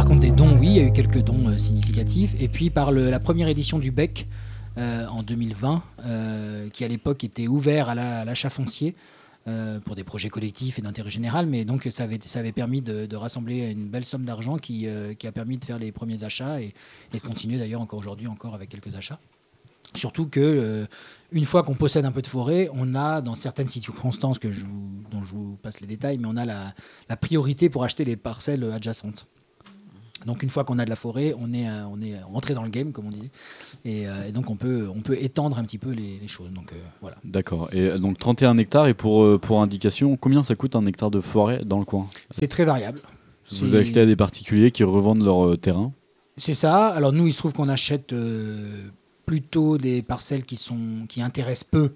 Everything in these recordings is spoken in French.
contre, des dons, oui, il y a eu quelques dons significatifs. Et puis par la première édition du BEC en 2020, qui à l'époque était ouvert à l'achat foncier pour des projets collectifs et d'intérêt général. Mais donc ça avait permis de rassembler une belle somme d'argent qui a permis de faire les premiers achats et de continuer d'ailleurs encore aujourd'hui avec quelques achats. Surtout que une fois qu'on possède un peu de forêt, on a dans certaines circonstances dont je vous passe les détails, mais on a la priorité pour acheter les parcelles adjacentes. Donc une fois qu'on a de la forêt, on est rentré dans le game, comme on dit, et donc on peut étendre un petit peu les choses. Donc voilà. D'accord. Et donc 31 hectares, et pour indication, combien ça coûte un hectare de forêt dans le coin ? C'est très variable. Vous achetez à des particuliers qui revendent leur terrain ? C'est ça. Alors nous, il se trouve qu'on achète plutôt des parcelles qui intéressent peu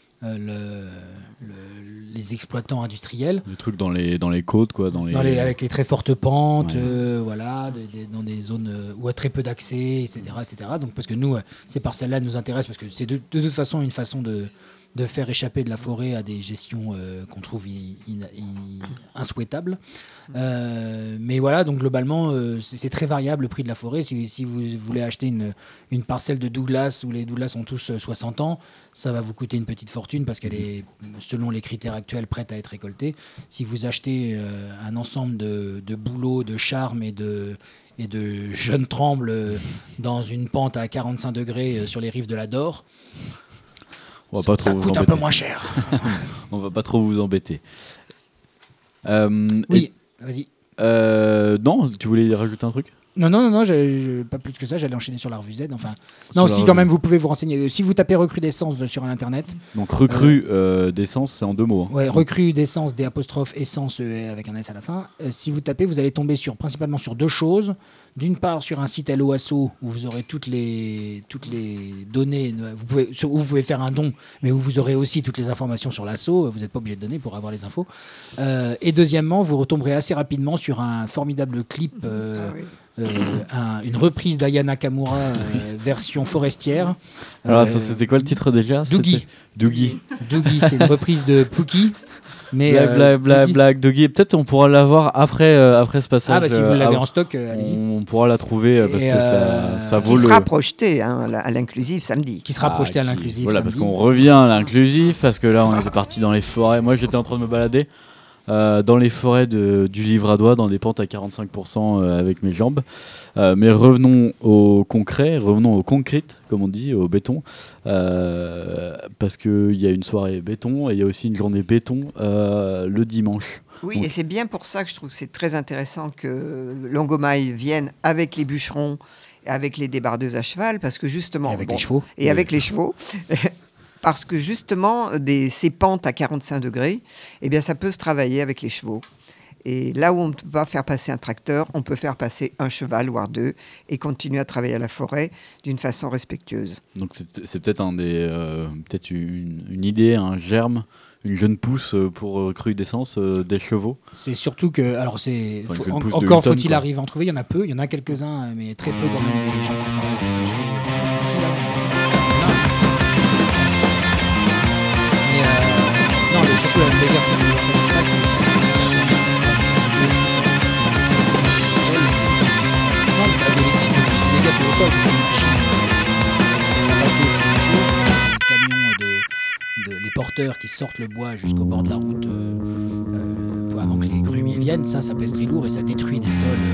les exploitants industriels. Des trucs dans les côtes, quoi, avec les très fortes pentes, voilà, dans des zones où il y a très peu d'accès, etc., etc. Donc parce que nous, ces parcelles-là nous intéressent parce que c'est de toute façon une façon de faire échapper de la forêt à des gestions qu'on trouve insouhaitables. Mais voilà, donc globalement, c'est très variable le prix de la forêt. Si vous voulez acheter une parcelle de Douglas où les Douglas ont tous 60 ans, ça va vous coûter une petite fortune parce qu'elle est, selon les critères actuels, prête à être récoltée. Si vous achetez un ensemble de bouleaux, de charmes et de jeunes trembles dans une pente à 45 degrés sur les rives de la Dore, ça coûte un peu moins cher. On va pas trop vous embêter. Oui, vas-y. Non, tu voulais rajouter un truc ? Non, pas plus que ça, j'allais enchaîner sur la revue Z. Enfin, non, si quand même, vous pouvez vous renseigner. Si vous tapez recrudescence sur l'internet. Donc d'essence, c'est en 2 mots. Hein. Ouais, recrudescence, essence avec un S à la fin. Si vous tapez, vous allez tomber principalement sur 2 choses. D'une part, sur un site LOASO où vous aurez toutes les données, où vous pouvez faire un don, mais où vous aurez aussi toutes les informations sur l'assaut. Vous n'êtes pas obligé de donner pour avoir les infos. Et deuxièmement, vous retomberez assez rapidement sur un formidable clip, une reprise d'Aya Nakamura version forestière. Alors attends, c'était quoi le titre déjà ? Doogie. Doogie, c'est une reprise de Pookie. Mais blague, Doogie. Peut-être on pourra la voir après ce passage. Ah bah si vous l'avez en stock, allez-y. On pourra la trouver parce que ça vaut qui sera projeté à l'inclusive samedi. Qui sera projeté à l'inclusive voilà, samedi. parce qu'on revient à l'inclusive, parce que là on était parti dans les forêts. Moi j'étais en train de me balader dans les forêts du Livradois, dans des pentes à 45% avec mes jambes. Mais revenons au concret, revenons au concrete, comme on dit, au béton. Parce qu'il y a une soirée béton et il y a aussi une journée béton le dimanche. Oui, et c'est bien pour ça que je trouve que c'est très intéressant que Longomaille vienne avec les bûcherons, avec les débardeuses à cheval, parce que justement... Et avec les chevaux. Et avec les chevaux. Parce que justement, ces pentes à 45 degrés, eh bien, ça peut se travailler avec les chevaux. Et là où on ne peut pas faire passer un tracteur, on peut faire passer un cheval, voire 2, et continuer à travailler à la forêt d'une façon respectueuse. Donc c'est peut-être peut-être une idée, un germe, une jeune pousse pour recrudescence des chevaux. C'est surtout que, alors encore Hilton, faut-il arriver à en trouver. Il y en a peu, il y en a quelques-uns, mais très peu quand même des gens qui travaillent avec les chevaux ici là. Non, mais surtout la légèreté du cheval, c'est au sol, parce que les machines les porteurs qui sortent le bois jusqu'au bord de la route avant que les grumiers viennent, ça pèse très lourd et ça détruit des sols